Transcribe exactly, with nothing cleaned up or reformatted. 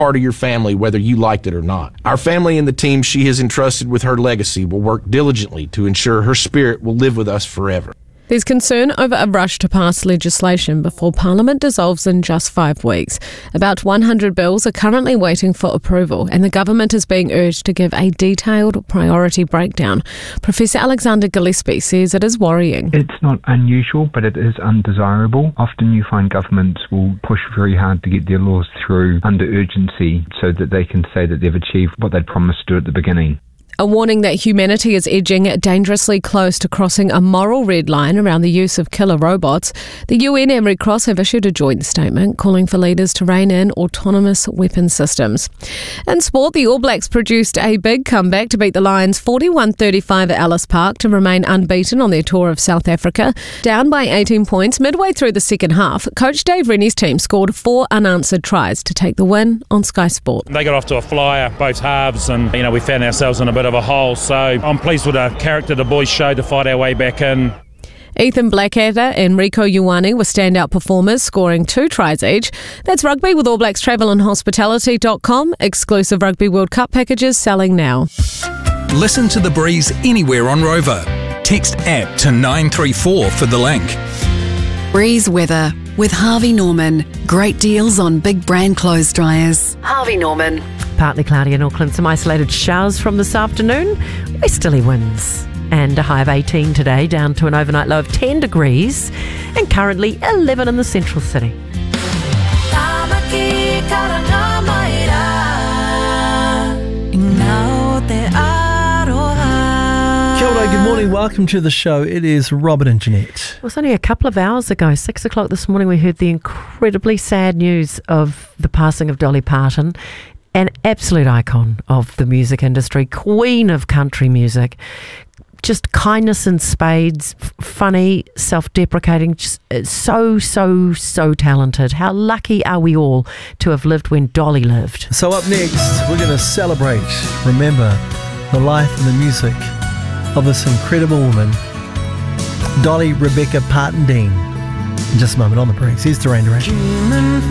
part of your family whether you liked it or not. Our family and the team she has entrusted with her legacy will work diligently to ensure her spirit will live with us forever. There's concern over a rush to pass legislation before Parliament dissolves in just five weeks. About one hundred bills are currently waiting for approval, and the government is being urged to give a detailed priority breakdown. Professor Alexander Gillespie says it is worrying. It's not unusual, but it is undesirable. Often you find governments will push very hard to get their laws through under urgency so that they can say that they've achieved what they'd promised to do at the beginning. A warning that humanity is edging dangerously close to crossing a moral red line around the use of killer robots. The U N and Red Cross have issued a joint statement calling for leaders to rein in autonomous weapon systems. In sport, the All Blacks produced a big comeback to beat the Lions forty-one thirty-five at Ellis Park to remain unbeaten on their tour of South Africa. Down by eighteen points midway through the second half, Coach Dave Rennie's team scored four unanswered tries to take the win on Sky Sport. They got off to a flyer, both halves, and you know we found ourselves in a bit of a hole, so I'm pleased with the character the boys showed to fight our way back in. Ethan Blackadder and Rico Ioane were standout performers, scoring two tries each. That's rugby with All Blacks Travel and Hospitality dot com. Exclusive Rugby World Cup packages selling now. Listen to The Breeze anywhere on Rover. Text app to nine three four for the link. Breeze weather with Harvey Norman. Great deals on big brand clothes dryers. Harvey Norman. Partly cloudy in Auckland, some isolated showers from this afternoon. Westerly winds and a high of eighteen today, down to an overnight low of ten degrees, and currently eleven in the central city. Kia ora, good morning, welcome to the show. It is Robert and Jeanette. It was only a couple of hours ago, six o'clock this morning, we heard the incredibly sad news of the passing of Dolly Parton. An absolute icon of the music industry, queen of country music. Just kindness in spades, f- funny, self-deprecating, just so, so, so talented. How lucky are we all to have lived when Dolly lived? So up next, we're going to celebrate, remember, the life and the music of this incredible woman, Dolly Rebecca Parton-Dean. In just a moment on The Breeze. Here's Duran Duran.